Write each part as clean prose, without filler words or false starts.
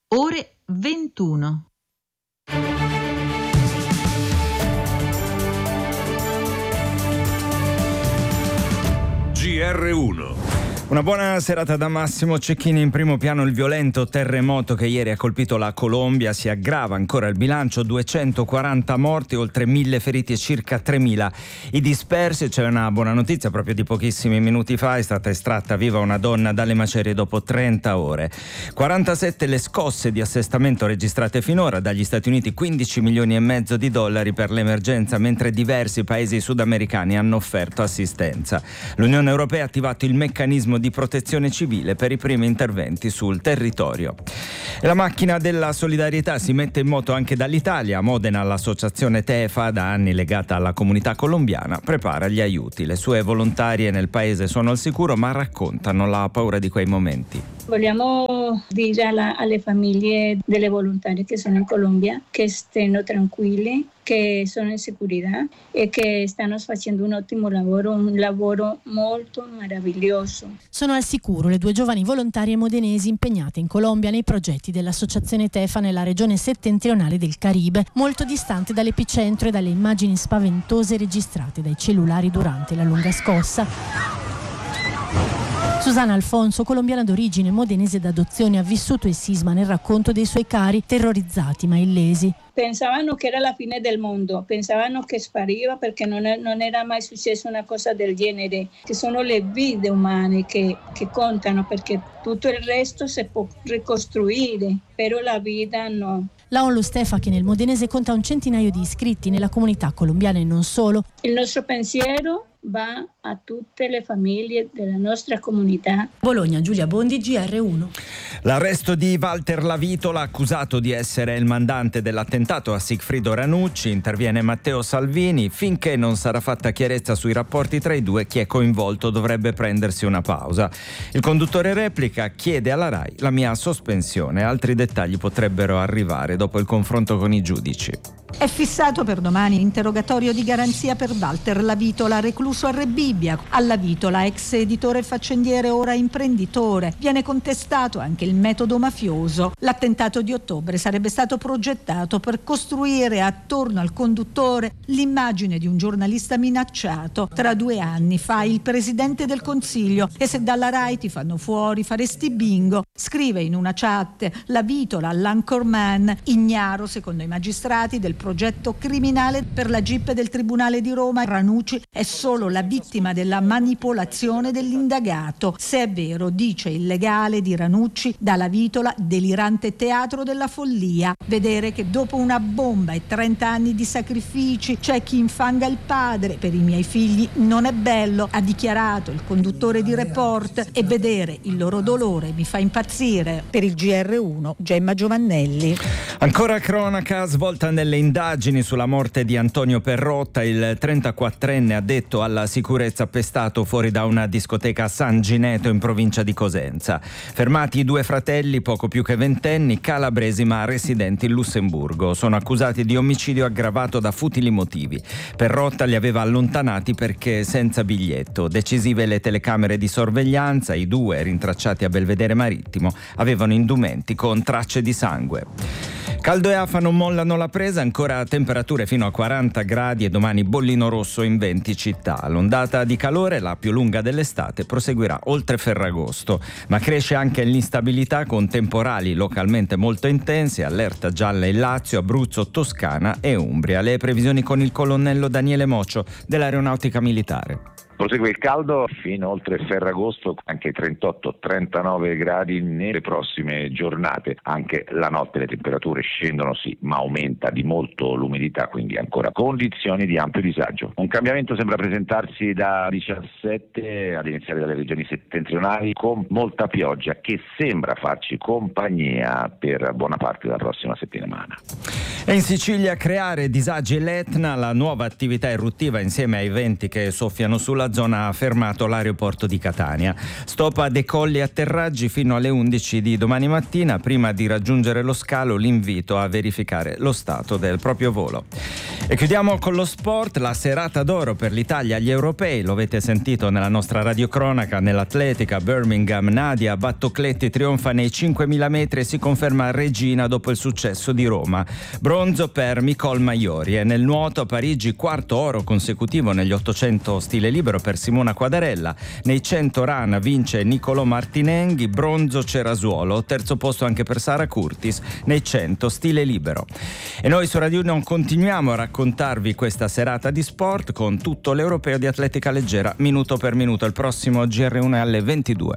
ore 21. GR1. Una buona serata da Massimo Cecchini. In primo piano il violento terremoto che ieri ha colpito la Colombia. Si aggrava ancora il bilancio, 240 morti, oltre 1000 feriti e circa 3000 i dispersi. C'è una buona notizia: proprio di pochissimi minuti fa è stata estratta viva una donna dalle macerie dopo 30 ore. 47 le scosse di assestamento registrate finora. Dagli Stati Uniti 15 milioni e mezzo di dollari per l'emergenza, mentre diversi paesi sudamericani hanno offerto assistenza. L'Unione Europea ha attivato il meccanismo di protezione civile per i primi interventi sul territorio. E la macchina della solidarietà si mette in moto anche dall'Italia. A Modena l'associazione Tefa, da anni legata alla comunità colombiana, prepara gli aiuti. Le sue volontarie nel paese sono al sicuro, ma raccontano la paura di quei momenti. Vogliamo dire alle famiglie delle volontarie che sono in Colombia che stiano tranquilli, che sono in sicurezza e che stanno facendo un ottimo lavoro, un lavoro molto meraviglioso. Sono al sicuro le due giovani volontarie modenesi impegnate in Colombia nei progetti dell'associazione Tefa nella regione settentrionale del Caribe, molto distante dall'epicentro e dalle immagini spaventose registrate dai cellulari durante la lunga scossa. Susana Alfonso, colombiana d'origine, modenese d'adozione, ha vissuto il sisma nel racconto dei suoi cari, terrorizzati ma illesi. Pensavano che era la fine del mondo, pensavano che spariva perché non era mai successo una cosa del genere, che sono le vite umane che contano, perché tutto il resto si può ricostruire, però la vita no. La Onlus Tefa, che nel modenese conta un centinaio di iscritti nella comunità colombiana e non solo. Il nostro pensiero va a tutte le famiglie della nostra comunità. Bologna, Giulia Bondi, GR1. L'arresto di Walter Lavitola, accusato di essere il mandante dell'attentato a Sigfrido Ranucci. Interviene Matteo Salvini. Finché non sarà fatta chiarezza sui rapporti tra i due, chi è coinvolto dovrebbe prendersi una pausa. Il conduttore replica: chiede alla RAI la mia sospensione. Altri dettagli potrebbero arrivare dopo il confronto con i giudici. È fissato per domani interrogatorio di garanzia per Walter Lavitola, recluso a Rebibbia. A Lavitola, ex editore e faccendiere, ora imprenditore, viene contestato anche il metodo mafioso. L'attentato di ottobre sarebbe stato progettato per costruire attorno al conduttore l'immagine di un giornalista minacciato. Tra 2 anni fa il presidente del Consiglio: e se dalla RAI ti fanno fuori faresti bingo. Scrive in una chat Lavitola all'anchorman, ignaro secondo i magistrati del progetto criminale per la GIP del Tribunale di Roma. Ranucci è solo la vittima della manipolazione dell'indagato. Se è vero, dice il legale di Ranucci, da Lavitola delirante teatro della follia. Vedere che dopo una bomba e 30 anni di sacrifici c'è chi infanga il padre per i miei figli non è bello, ha dichiarato il conduttore di Report, e vedere il loro dolore mi fa impazzire. Per il GR1, Gemma Giovannelli. Ancora cronaca svolta nelle indagini sulla morte di Antonio Perrotta. Il 34enne addetto alla sicurezza pestato fuori da una discoteca a San Gineto in provincia di Cosenza. Fermati i 2 fratelli, poco più che ventenni, calabresi ma residenti in Lussemburgo. Sono accusati di omicidio aggravato da futili motivi. Perrotta li aveva allontanati perché senza biglietto. Decisive le telecamere di sorveglianza. I 2, rintracciati a Belvedere Marittimo, avevano indumenti con tracce di sangue. Caldo e afa non mollano la presa, ancora temperature fino a 40 gradi e domani bollino rosso in 20 città. L'ondata di calore, la più lunga dell'estate, proseguirà oltre Ferragosto, ma cresce anche l'instabilità con temporali localmente molto intensi, allerta gialla in Lazio, Abruzzo, Toscana e Umbria. Le previsioni con il colonnello Daniele Mocio dell'Aeronautica Militare. Prosegue il caldo fino oltre Ferragosto, anche 38-39 gradi nelle prossime giornate. Anche la notte le temperature scendono sì, ma aumenta di molto l'umidità, quindi ancora condizioni di ampio disagio. Un cambiamento sembra presentarsi da 17 ad iniziare dalle regioni settentrionali, con molta pioggia che sembra farci compagnia per buona parte della prossima settimana. E in Sicilia creare disagi l'Etna, la nuova attività eruttiva insieme ai venti che soffiano sulla zona ha fermato l'aeroporto di Catania. Stop a decolli e atterraggi fino alle 11 di domani mattina. Prima di raggiungere lo scalo l'invito a verificare lo stato del proprio volo. E chiudiamo con lo sport, la serata d'oro per l'Italia agli europei, lo avete sentito nella nostra radiocronaca. Nell'atletica Birmingham Nadia Battocletti trionfa nei 5.000 metri e si conferma regina dopo il successo di Roma. Bronzo per Nicole Maiori. E nel nuoto a Parigi quarto oro consecutivo negli 800 stile libero per Simona Quadarella. Nei 100 rana vince Niccolò Martinenghi, bronzo Cerasuolo, terzo posto anche per Sara Curtis nei 100 stile libero. E noi su Radio Uno continuiamo a raccontarvi questa serata di sport con tutto l'europeo di atletica leggera minuto per minuto. Il prossimo GR1 è alle 22.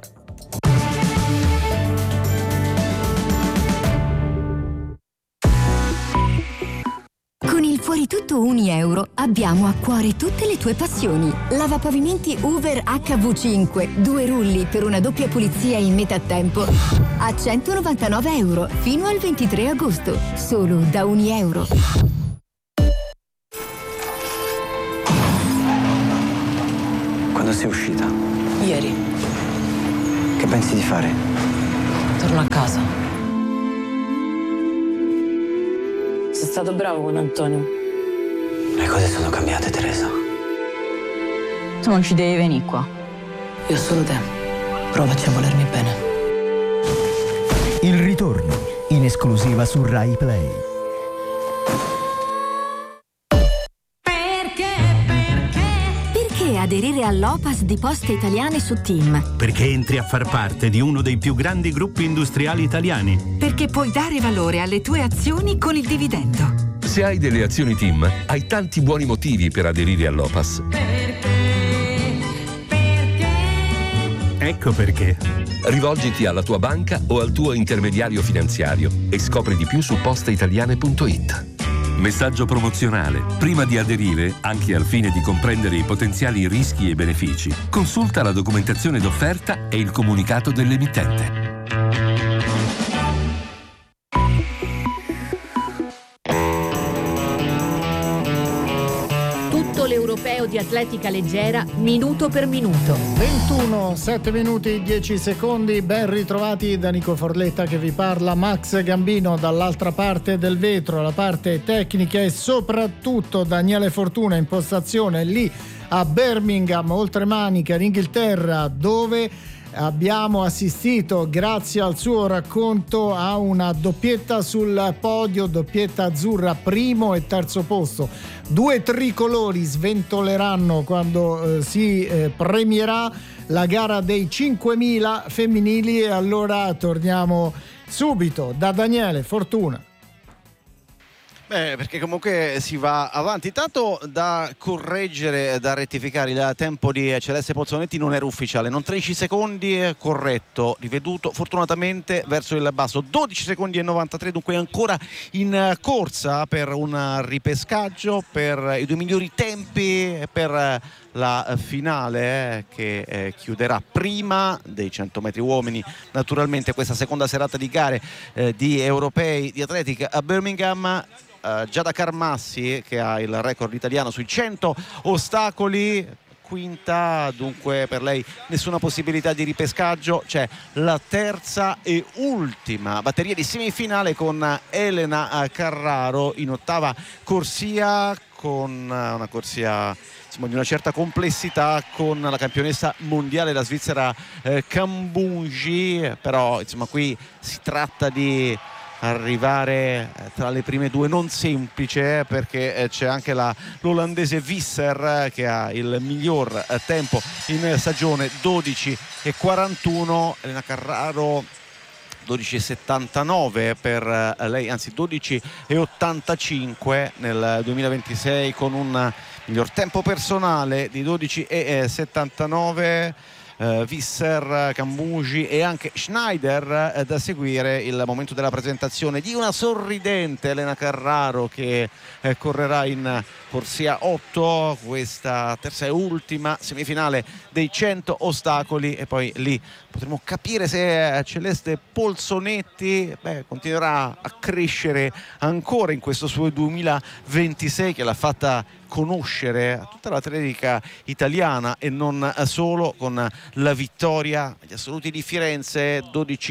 Con il Fuori Tutto €1 abbiamo a cuore tutte le tue passioni. Lavapavimenti Hoover HV5, 2 rulli per una doppia pulizia in metà tempo a €199 fino al 23 agosto, solo da €1. Quando sei uscita? Ieri. Che pensi di fare? Torno a casa. Sei stato bravo con Antonio. Le cose sono cambiate, Teresa. Tu non ci devi venire qua. Io ho solo te. Provaci a volermi bene. Il ritorno, in esclusiva su Rai Play. Perché aderire all'Opas di Poste Italiane su TIM? Perché entri a far parte di uno dei più grandi gruppi industriali italiani. Perché puoi dare valore alle tue azioni con il dividendo. Se hai delle azioni TIM, hai tanti buoni motivi per aderire all'Opas. Ecco perché. Rivolgiti alla tua banca o al tuo intermediario finanziario e scopri di più su posteitaliane.it. Messaggio promozionale. Prima di aderire, anche al fine di comprendere i potenziali rischi e benefici, consulta la documentazione d'offerta e il comunicato dell'emittente. L'europeo di atletica leggera minuto per minuto. 21, 7 minuti, 10 secondi. Ben ritrovati da Nico Forletta che vi parla. Max Gambino dall'altra parte del vetro, la parte tecnica, e soprattutto Daniele Fortuna in postazione lì a Birmingham, oltremanica in Inghilterra, dove abbiamo assistito, grazie al suo racconto, a una doppietta sul podio, doppietta azzurra, primo e terzo posto. 2 tricolori sventoleranno quando si premierà la gara dei 5.000 femminili. E allora torniamo subito da Daniele Fortuna. Perché comunque si va avanti. Tanto da correggere, da rettificare, il tempo di Celeste Pozzonetti non era ufficiale, non 13 secondi, corretto, riveduto fortunatamente verso il basso, 12 secondi e 93, dunque ancora in corsa per un ripescaggio, per i 2 migliori tempi, per la finale che chiuderà prima dei 100 metri uomini naturalmente questa seconda serata di gare di europei di atletica a Birmingham. Giada Carmassi, che ha il record italiano sui 100 ostacoli, quinta, dunque per lei nessuna possibilità di ripescaggio. C'è la terza e ultima batteria di semifinale con Elena Carraro in ottava corsia, con una corsia di una certa complessità, con la campionessa mondiale, la svizzera Kambunji. Però insomma qui si tratta di arrivare tra le prime due, non semplice, perché c'è anche l'olandese Visser che ha il miglior tempo in stagione, 12:41. Elena Carraro 12:79 per lei, anzi 12:85 nel 2026, con un miglior tempo personale di 12:79. Visser, Cambugi e anche Schneider. Da seguire il momento della presentazione di una sorridente Elena Carraro che correrà in corsia 8, questa terza e ultima semifinale dei 100 ostacoli, e poi lì potremo capire se Celeste Polsonetti continuerà a crescere ancora in questo suo 2026 che l'ha fatta conoscere a tutta l'atletica italiana e non solo, con la vittoria agli assoluti di Firenze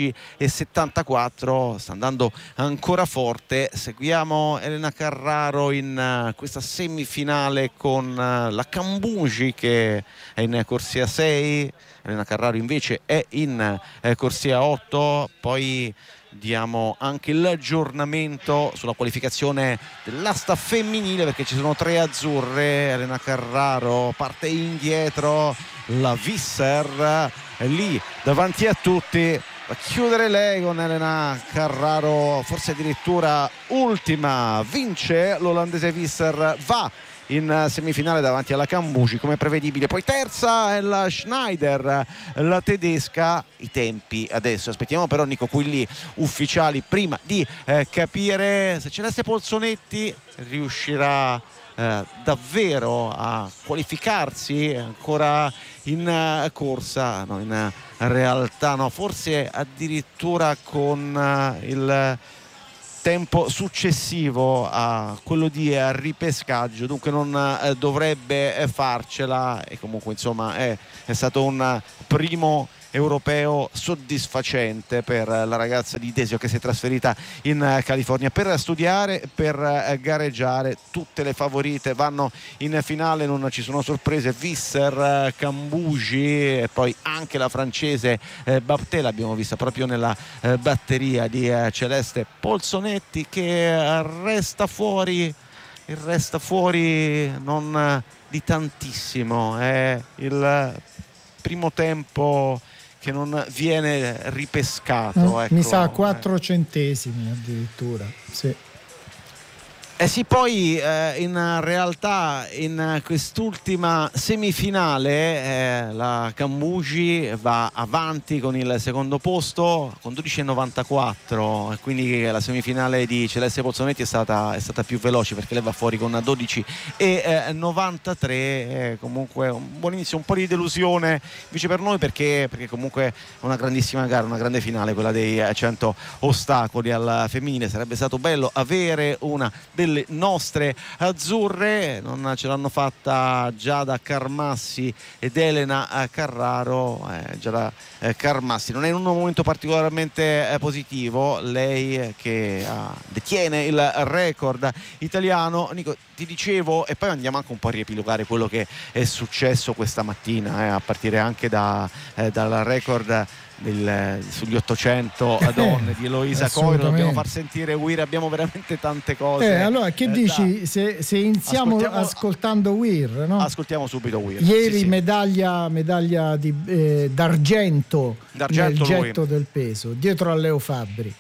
12,74. Sta andando ancora forte. Seguiamo Elena Carraro in questa semifinale con la Cambugi che è in corsia 6. Elena Carraro invece è in corsia 8. Poi diamo anche l'aggiornamento sulla qualificazione dell'asta femminile, perché ci sono 3 azzurre. Elena Carraro parte indietro, la Visser è lì davanti a tutti, va a chiudere lei con Elena Carraro, forse addirittura ultima. Vince l'olandese Visser, va in semifinale davanti alla Cambugi come prevedibile. Poi terza è la Schneider, la tedesca. I tempi adesso aspettiamo però Nico Quilli ufficiali prima di capire se Celeste Polsonetti riuscirà davvero a qualificarsi ancora in corsa. No, in realtà no, forse addirittura con il tempo successivo a quello di ripescaggio, dunque non dovrebbe farcela, e comunque insomma è stato un primo europeo soddisfacente per la ragazza di Desio che si è trasferita in California per studiare, per gareggiare. Tutte le favorite vanno in finale, non ci sono sorprese. Visser, Cambugi e poi anche la francese Baptiste l'abbiamo vista proprio nella batteria di Celeste Polsonetti, che resta fuori non di tantissimo. È il primo tempo che non viene ripescato, ecco. Mi sa 4 centesimi addirittura, sì. Sì, poi in realtà in quest'ultima semifinale la Cambugi va avanti con il secondo posto con 12,94, quindi la semifinale di Celeste Polsonetti è stata più veloce, perché lei va fuori con 12,93. Comunque un buon inizio, un po' di delusione invece per noi, perché comunque è una grandissima gara, una grande finale quella dei 100 ostacoli al femminile. Sarebbe stato bello avere una delle nostre azzurre, non ce l'hanno fatta Giada Carmassi ed Elena Carraro. Giada Carmassi non è in un momento particolarmente positivo, lei che detiene il record italiano. Nico, ti dicevo, e poi andiamo anche un po' a riepilogare quello che è successo questa mattina, a partire anche dal record sugli 800 donne di Eloisa Coiro. Dobbiamo far sentire Weir, abbiamo veramente tante cose. Allora che dici se iniziamo ascoltando Weir, no? Ascoltiamo subito Weir. Ieri sì. medaglia d'argento nel getto del peso dietro a Leo Fabbri.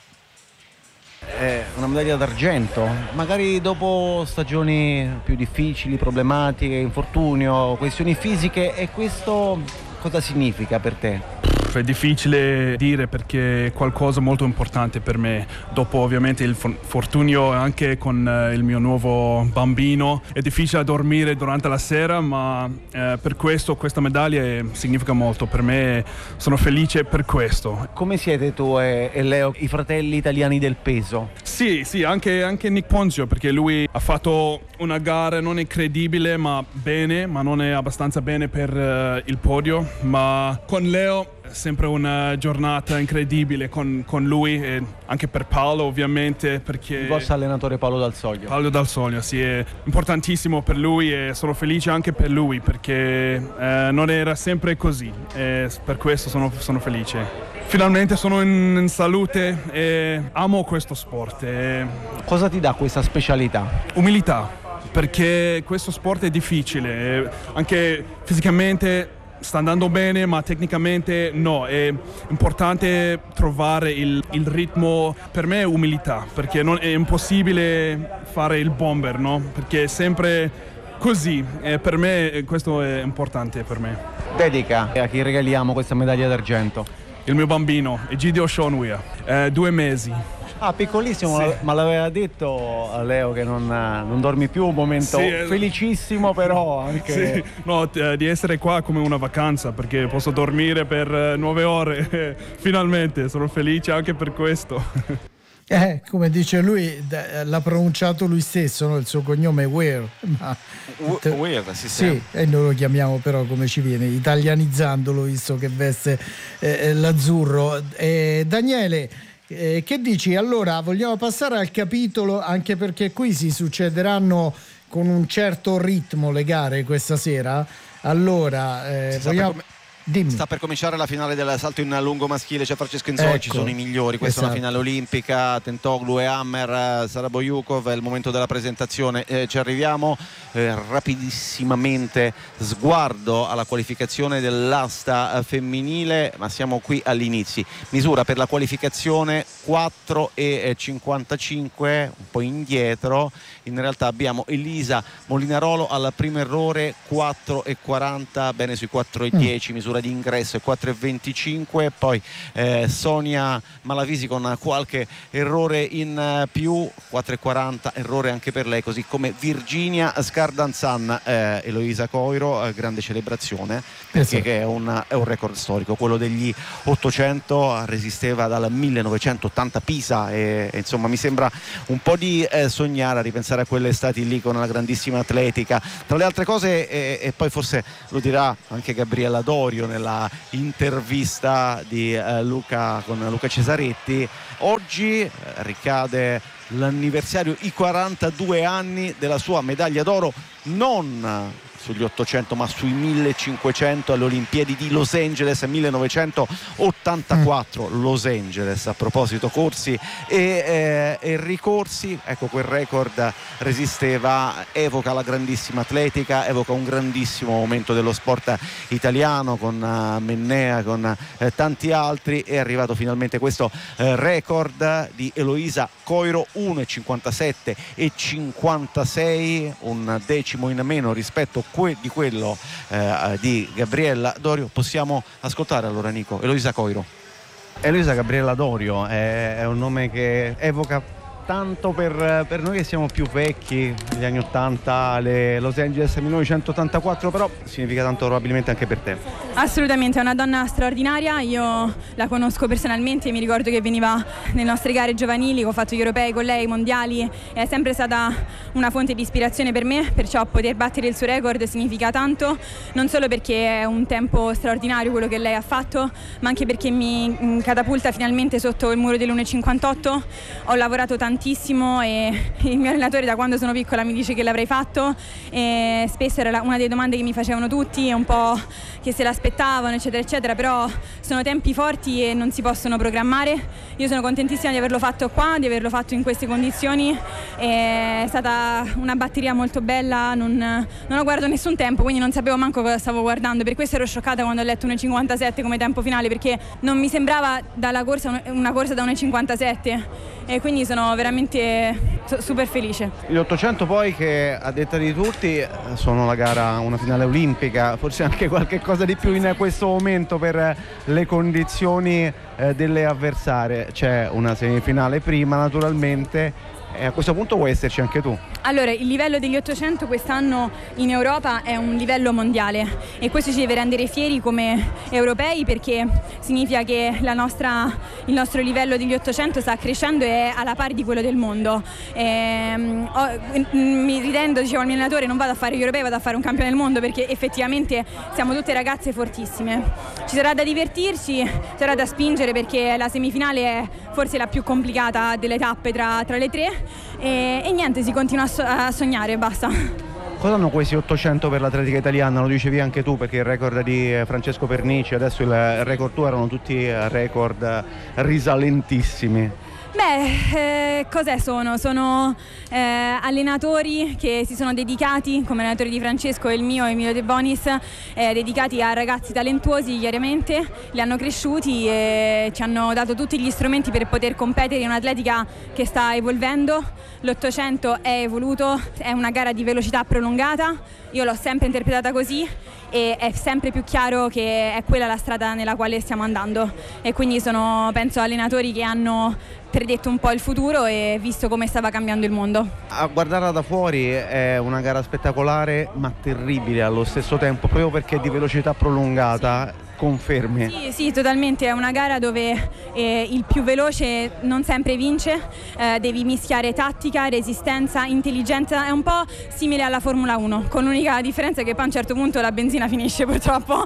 Una medaglia d'argento, magari dopo stagioni più difficili, problematiche, infortunio, questioni fisiche. E questo cosa significa per te? È difficile dire, perché è qualcosa molto importante per me. Dopo ovviamente il fortunio anche con il mio nuovo bambino è difficile dormire durante la sera, ma per questo questa medaglia significa molto per me. Sono felice per questo. Come siete tu e Leo, i fratelli italiani del peso? Sì, anche Nick Ponzio, perché lui ha fatto una gara non incredibile ma bene, ma non è abbastanza bene per il podio. Ma con Leo sempre una giornata incredibile con lui, e anche per Paolo ovviamente, perché il vostro allenatore Paolo Dal Soglio, sì, è importantissimo per lui, e sono felice anche per lui, perché non era sempre così, e per questo sono felice. Finalmente sono in salute e amo questo sport. Cosa ti dà questa specialità? Umiltà, perché questo sport è difficile, anche fisicamente sta andando bene, ma tecnicamente no. È importante trovare il ritmo. Per me è umiltà, perché è impossibile fare il bomber, no? Perché è sempre così, e per me questo è importante per me. dedica a chi regaliamo questa medaglia d'argento? Il mio bambino, Egidio Shonwia, 2 mesi. Ah, piccolissimo, sì. Ma l'aveva detto a Leo che non dormi più, un momento felicissimo, però anche... Sì. No, di essere qua come una vacanza, perché posso dormire per 9 ore, finalmente, sono felice anche per questo. Come dice lui, l'ha pronunciato lui stesso, no? Il suo cognome è Weir. Weir, sì, e noi lo chiamiamo però come ci viene, italianizzandolo, visto che veste l'azzurro. Daniele, che dici? Allora, vogliamo passare al capitolo, anche perché qui si succederanno con un certo ritmo le gare questa sera. Allora, sta per cominciare la finale del salto in lungo maschile, c'è Francesco Inzoi, ci sono i migliori, questa è una finale olimpica, Tentoglu e Hammer, Saraboyukov, è il momento della presentazione, ci arriviamo. Rapidissimamente sguardo alla qualificazione dell'asta femminile, ma siamo qui agli inizi. Misura per la qualificazione 4,55, un po' indietro. In realtà abbiamo Elisa Molinarolo al primo errore 4,40, bene sui 4,10, misura di ingresso è 4,25, poi Sonia Malavisi con qualche errore in più, 4,40, errore anche per lei, così come Virginia Scardanzan. Eloisa Coiro, grande celebrazione, perché è un record storico, quello degli 800, resisteva dal 1980 Pisa e insomma mi sembra un po' di sognare a ripensare a quelle estati lì con una grandissima atletica. Tra le altre cose, e poi forse lo dirà anche Gabriella Dorio nella intervista di Luca con Luca Cesaretti, oggi ricade l'anniversario, i 42 anni della sua medaglia d'oro, non sugli 800 ma sui 1500 alle Olimpiadi di Los Angeles 1984. Los Angeles, a proposito corsi e ricorsi, ecco, quel record resisteva, evoca la grandissima atletica, evoca un grandissimo momento dello sport italiano con Mennea, con tanti altri. È arrivato finalmente questo record di Eloisa Coiro, 1,57 e 56, un decimo in meno rispetto di quello di Gabriella Dorio. Possiamo ascoltare allora, Nico, Eloisa Coiro. Eloisa Gabriella Dorio è un nome che evoca tanto per noi che siamo più vecchi, gli anni 80, le Los Angeles 1984, però significa tanto probabilmente anche per te. Assolutamente, è una donna straordinaria, io la conosco personalmente, mi ricordo che veniva nelle nostre gare giovanili, ho fatto gli europei con lei, i mondiali, è sempre stata una fonte di ispirazione per me, perciò poter battere il suo record significa tanto, non solo perché è un tempo straordinario quello che lei ha fatto, ma anche perché mi catapulta finalmente sotto il muro dell'1,58. Ho lavorato tantissimo e il mio allenatore da quando sono piccola mi dice che l'avrei fatto e spesso era una delle domande che mi facevano tutti, un po' che se l'aspettavano eccetera eccetera, però sono tempi forti e non si possono programmare. Io sono contentissima di averlo fatto qua, di averlo fatto in queste condizioni, è stata una batteria molto bella, non ho guardato nessun tempo, quindi non sapevo manco cosa stavo guardando, per questo ero scioccata quando ho letto 1,57 come tempo finale, perché non mi sembrava dalla corsa una corsa da 1,57 e quindi sono veramente super felice. Gli 800 poi, che a detta di tutti sono la gara, una finale olimpica, forse anche qualche cosa di più in questo momento per le condizioni delle avversarie. C'è una semifinale prima naturalmente e a questo punto vuoi esserci anche tu? Allora, il livello degli 800 quest'anno in Europa è un livello mondiale e questo ci deve rendere fieri come europei, perché significa che il nostro livello degli 800 sta crescendo e è alla pari di quello del mondo. Mi ridendo, dicevo al mio allenatore, non vado a fare gli europei, vado a fare un campione del mondo, perché effettivamente siamo tutte ragazze fortissime. Ci sarà da divertirci, sarà da spingere, perché la semifinale è forse la più complicata delle tappe tra le tre e niente, si continua a sognare, basta. Cosa hanno questi 800 per l'atletica italiana? Lo dicevi anche tu, perché il record di Francesco Pernici, adesso il record tuo, erano tutti record risalentissimi. Beh, cos'è sono? Sono allenatori che si sono dedicati, come allenatore di Francesco e il mio, Emilio De Bonis, dedicati a ragazzi talentuosi, chiaramente, li hanno cresciuti e ci hanno dato tutti gli strumenti per poter competere in un'atletica che sta evolvendo. L'800 è evoluto, è una gara di velocità prolungata, io l'ho sempre interpretata così e è sempre più chiaro che è quella la strada nella quale stiamo andando, e quindi sono, penso, allenatori che hanno predetto un po' il futuro e visto come stava cambiando il mondo. A guardarla da fuori è una gara spettacolare ma terribile allo stesso tempo, proprio perché è di velocità prolungata. Confermi? Sì, totalmente, è una gara dove il più veloce non sempre vince, devi mischiare tattica, resistenza, intelligenza, è un po' simile alla Formula 1, con l'unica differenza che poi a un certo punto la benzina finisce purtroppo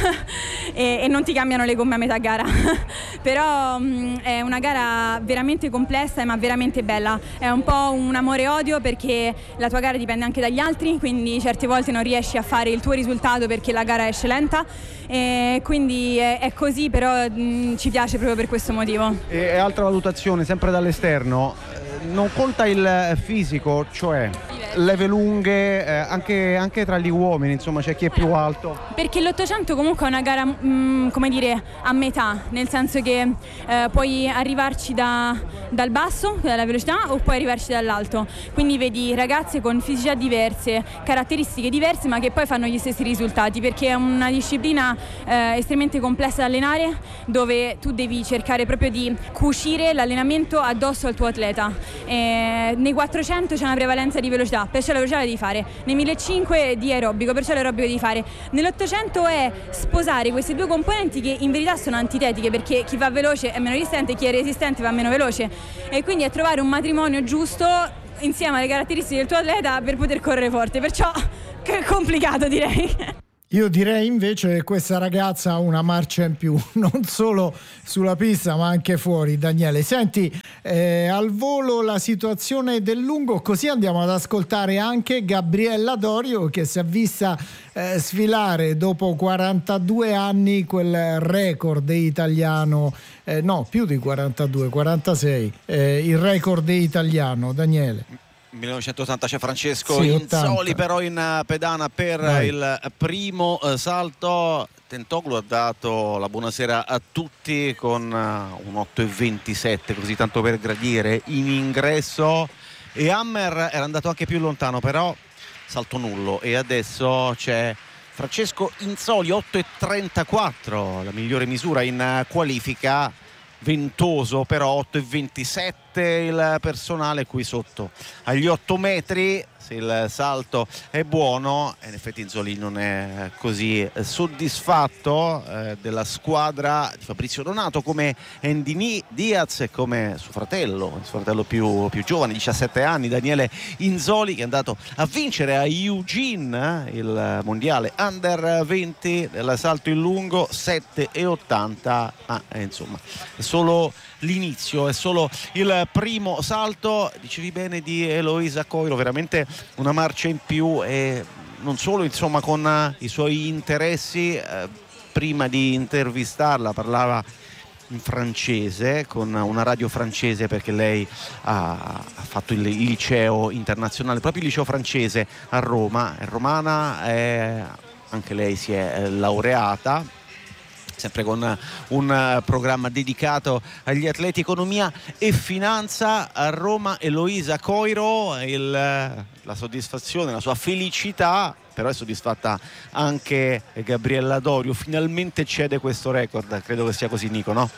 e non ti cambiano le gomme a metà gara, però è una gara veramente complessa ma veramente bella, è un po' un amore-odio perché la tua gara dipende anche dagli altri, quindi certe volte non riesci a fare il tuo risultato perché la gara esce lenta, e quindi è così, però ci piace proprio per questo motivo. E altra valutazione, sempre dall'esterno, non conta il fisico, cioè leve lunghe, anche tra gli uomini, insomma c'è chi è più alto. Perché l'800 comunque è una gara, come dire, a metà, nel senso che puoi arrivarci dal basso, dalla velocità, o puoi arrivarci dall'alto. Quindi vedi ragazze con fisicità diverse, caratteristiche diverse, ma che poi fanno gli stessi risultati, perché è una disciplina estremamente complessa da allenare, dove tu devi cercare proprio di cucire l'allenamento addosso al tuo atleta. Nei 400 c'è una prevalenza di velocità, perciò la velocità la devi fare, nei 1500 di aerobico, perciò l'aerobico devi fare, nell'800 è sposare queste due componenti che in verità sono antitetiche, perché chi va veloce è meno resistente, chi è resistente va meno veloce, e quindi è trovare un matrimonio giusto insieme alle caratteristiche del tuo atleta per poter correre forte, perciò è complicato, direi. Io direi invece che questa ragazza ha una marcia in più, non solo sulla pista ma anche fuori. Daniele, senti, al volo la situazione del lungo, così andiamo ad ascoltare anche Gabriella Dorio, che si è vista sfilare dopo 42 anni quel record italiano, no, più di 42, 46, il record italiano. Daniele. 1980 c'è Francesco Inzoli però in pedana per il primo salto. Tentoglu ha dato la buonasera a tutti con un 8,27, così tanto per gradire in ingresso, e Hammer era andato anche più lontano, però salto nullo. E adesso c'è Francesco Inzoli, 8,34, la migliore misura in qualifica. Ventoso però 8,27 il personale qui sotto agli 8 metri. Se il salto è buono, in effetti Inzoli non è così soddisfatto della squadra di Fabrizio Donato, come Andy Diaz e come suo fratello più giovane, 17 anni, Daniele Inzoli, che è andato a vincere a Eugene il mondiale under 20 del salto in lungo, 7,80, ma insomma è solo l'inizio, è solo il primo salto. Dicevi bene di Eloisa Coiro, veramente una marcia in più, e non solo, insomma, con i suoi interessi. Prima di intervistarla parlava in francese con una radio francese, perché lei ha fatto il liceo internazionale, proprio il liceo francese a Roma, è romana, anche lei si è laureata, sempre con un programma dedicato agli atleti, economia e finanza a Roma. Eloisa Coiro, la soddisfazione, la sua felicità, però è soddisfatta anche Gabriella Dorio, finalmente cede questo record, credo che sia così, Nico, no?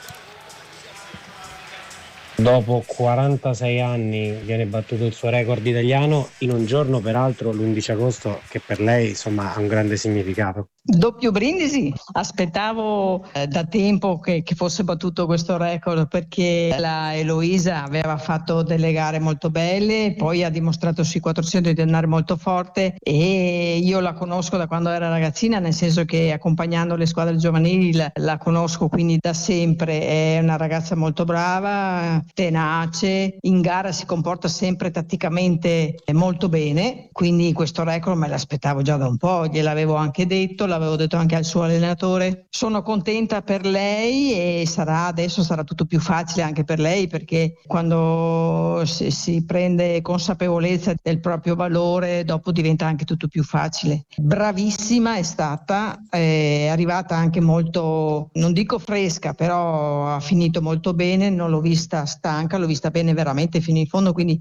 Dopo 46 anni viene battuto il suo record italiano in un giorno, peraltro l'11 agosto, che per lei insomma ha un grande significato. Doppio brindisi, aspettavo da tempo che fosse battuto questo record, perché la Eloisa aveva fatto delle gare molto belle, poi ha dimostrato sui 400 di andare molto forte, e io la conosco da quando era ragazzina, nel senso che accompagnando le squadre giovanili la conosco, quindi da sempre. È una ragazza molto brava, tenace, in gara si comporta sempre tatticamente molto bene, quindi questo record me l'aspettavo già da un po', gliel'avevo anche detto, l'avevo detto anche al suo allenatore. Sono contenta per lei, e adesso sarà tutto più facile anche per lei, perché quando si prende consapevolezza del proprio valore, dopo diventa anche tutto più facile. Bravissima è stata, è arrivata anche molto, non dico fresca, però ha finito molto bene, non l'ho vista stanca, l'ho vista bene veramente fino in fondo, quindi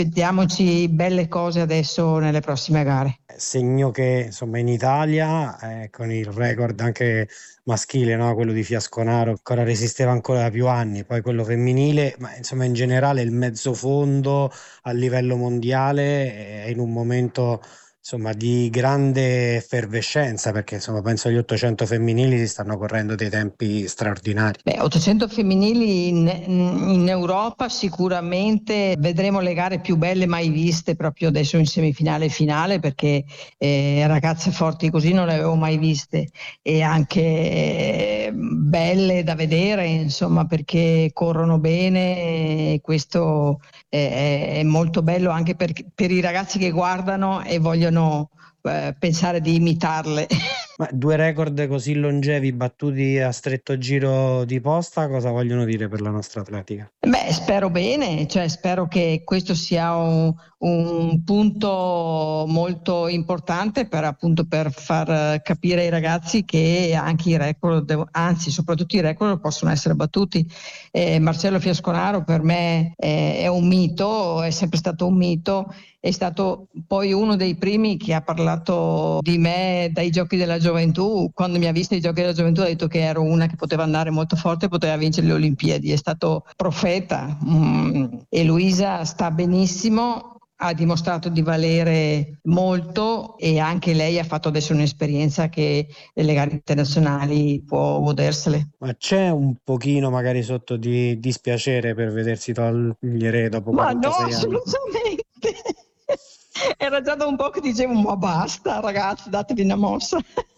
aspettiamoci belle cose adesso nelle prossime gare. Segno che insomma in Italia con il record anche maschile, no? Quello di Fiasconaro ancora resisteva ancora da più anni, poi quello femminile, ma insomma in generale il mezzofondo a livello mondiale è in un momento insomma di grande effervescenza, perché insomma penso agli 800 femminili si stanno correndo dei tempi straordinari. 800 femminili in Europa sicuramente vedremo le gare più belle mai viste proprio adesso in semifinale e finale, perché ragazze forti così non le avevo mai viste, e anche belle da vedere, insomma, perché corrono bene, e questo è molto bello anche per i ragazzi che guardano e vogliono pensare di imitarle. Ma 2 record così longevi battuti a stretto giro di posta, cosa vogliono dire per la nostra atletica? Spero bene, cioè spero che questo sia un punto molto importante per far capire ai ragazzi che anche i record, anzi soprattutto i record, possono essere battuti. Marcello Fiasconaro per me è un mito, è sempre stato un mito, è stato poi uno dei primi che ha parlato di me dai Giochi della Gioventù. Quando mi ha visto ai Giochi della Gioventù ha detto che ero una che poteva andare molto forte e poteva vincere le Olimpiadi, è stato profeta. E Luisa sta benissimo, ha dimostrato di valere molto, e anche lei ha fatto adesso un'esperienza che nelle gare internazionali può godersele. Ma c'è un pochino magari sotto di dispiacere per vedersi togliere dopo 46 anni? Ma no, assolutamente. Era già da un po' che dicevo ma basta ragazzi, datevi una mossa.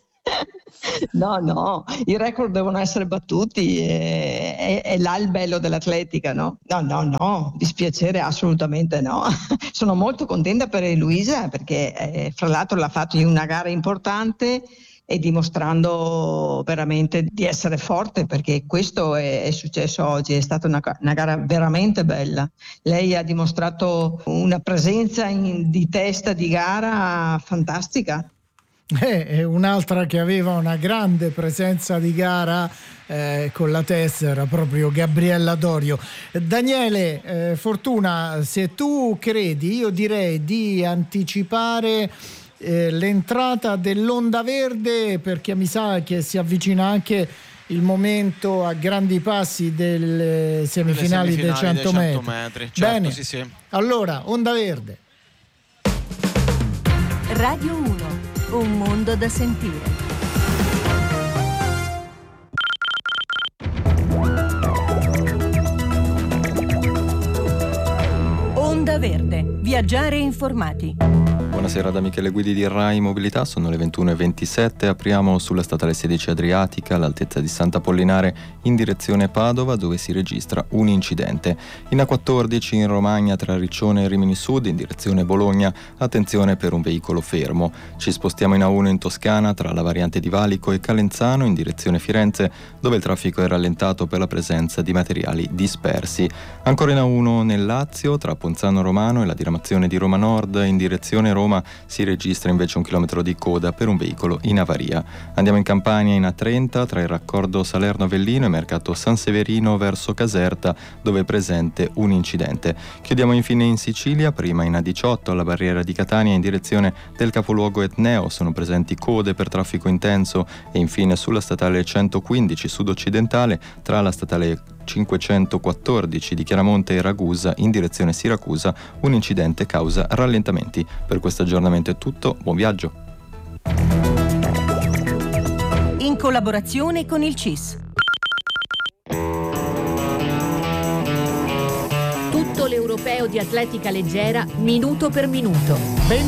No, i record devono essere battuti, è là il bello dell'atletica, no? No, dispiacere assolutamente no. Sono molto contenta per Eloisa perché fra l'altro l'ha fatto in una gara importante e dimostrando veramente di essere forte, perché questo è successo oggi, è stata una gara veramente bella. Lei ha dimostrato una presenza di testa di gara fantastica. È un'altra che aveva una grande presenza di gara con la testa, era proprio Gabriella Dorio. Daniele Fortuna, se tu credi, io direi di anticipare l'entrata dell'Onda Verde, perché mi sa che si avvicina anche il momento a grandi passi delle semifinali dei 100 metri. Certo, bene, sì. Allora Onda Verde. Radio 1, un mondo da sentire. Onda Verde, viaggiare informati. Buonasera da Michele Guidi di Rai Mobilità, sono le 21:27, apriamo sulla statale 16 Adriatica all'altezza di Sant'Apollinare in direzione Padova, dove si registra un incidente. In A14 in Romagna tra Riccione e Rimini Sud in direzione Bologna, attenzione per un veicolo fermo. Ci spostiamo in A1 in Toscana tra la variante di Valico e Calenzano in direzione Firenze, dove il traffico è rallentato per la presenza di materiali dispersi. Ancora in A1 nel Lazio tra Ponzano Romano e la diramazione di Roma Nord in direzione Roma si registra invece 1 chilometro di coda per un veicolo in avaria. Andiamo in Campania in A30 tra il raccordo Salerno-Avellino e Mercato San Severino verso Caserta, dove è presente un incidente. Chiudiamo infine in Sicilia, prima in A18 alla barriera di Catania in direzione del capoluogo etneo sono presenti code per traffico intenso, e infine sulla statale 115 sud-occidentale tra la statale 514 di Chiaramonte e Ragusa in direzione Siracusa un incidente causa rallentamenti. Per questo aggiornamento è tutto, buon viaggio. In collaborazione con il CIS. Tutto l'europeo di atletica leggera minuto per minuto.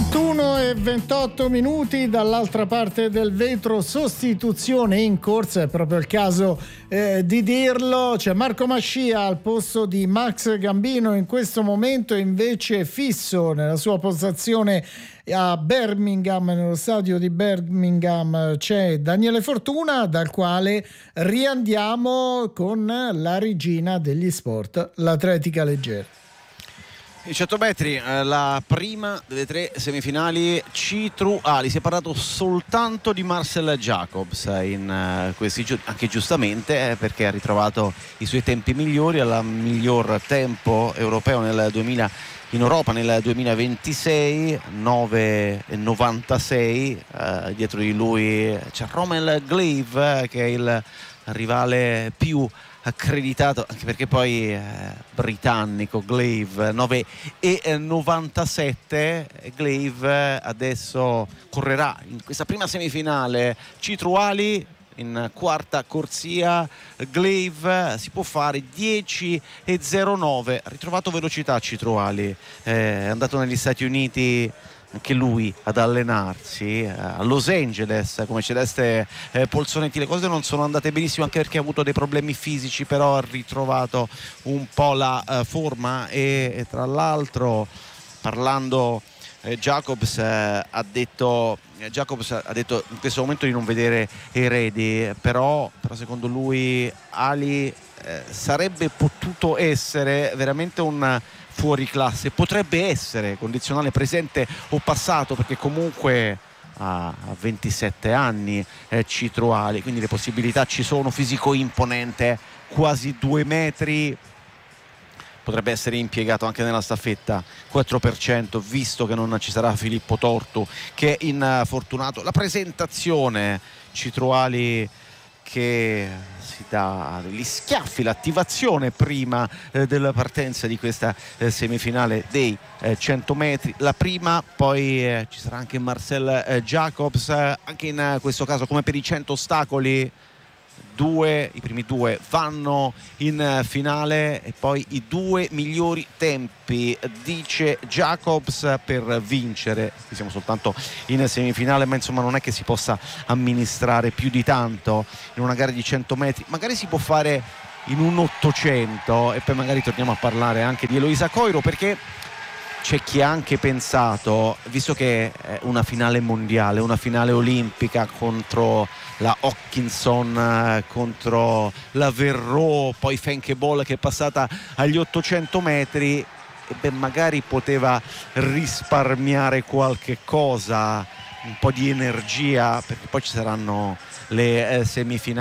21:28 dall'altra parte del vetro, sostituzione in corsa, è proprio il caso di dirlo. C'è Marco Mascia al posto di Max Gambino, in questo momento invece fisso nella sua postazione a Birmingham, nello stadio di Birmingham c'è Daniele Fortuna, dal quale riandiamo con la regina degli sport, l'atletica leggera. I 100 metri, la prima delle 3 semifinali Citruali. Si è parlato soltanto di Marcel Jacobs in questi giorni, anche giustamente, perché ha ritrovato i suoi tempi migliori, al miglior tempo europeo in Europa nel 2026, 9,96. Dietro di lui c'è Rommel Glave, che è il rivale più accreditato, anche perché poi britannico. Glave 9,97. Glave adesso correrà in questa prima semifinale. Citruali in quarta corsia. Glave si può fare 10,09. Ha ritrovato velocità Citruali, è andato negli Stati Uniti anche lui ad allenarsi a Los Angeles come Celeste Polsonetti. Le cose non sono andate benissimo, anche perché ha avuto dei problemi fisici, però ha ritrovato un po' la forma e tra l'altro, parlando Jacobs ha detto in questo momento di non vedere eredi, però secondo lui Ali sarebbe potuto essere veramente un fuori classe, potrebbe essere condizionale presente o passato, perché comunque ha 27 anni Citruali, quindi le possibilità ci sono. Fisico imponente, quasi 2 metri, potrebbe essere impiegato anche nella staffetta. 4%, visto che non ci sarà Filippo Tortu, che è infortunato. La presentazione Citruali che si dà gli schiaffi, l'attivazione prima della partenza di questa semifinale dei 100 metri. La prima, poi ci sarà anche Marcel Jacobs, anche in questo caso come per i 100 ostacoli. I primi 2 vanno in finale, e poi i 2 migliori tempi, dice Jacobs, per vincere. Qui siamo soltanto in semifinale, ma insomma non è che si possa amministrare più di tanto in una gara di 100 metri. Magari si può fare in un 800, e poi magari torniamo a parlare anche di Eloisa Coiro, perché c'è chi ha anche pensato, visto che è una finale mondiale, una finale olimpica contro la Hawkinson, contro la Verreau, poi Fenke Bol che è passata agli 800 metri, e beh, magari poteva risparmiare qualche cosa, un po' di energia, perché poi ci saranno le semifinali.